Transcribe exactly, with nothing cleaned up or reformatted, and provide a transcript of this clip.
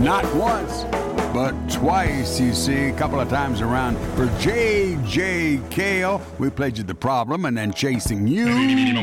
Not once, but twice, you see, a couple of times around for J J Cale. We played you The Problem and then Chasing You.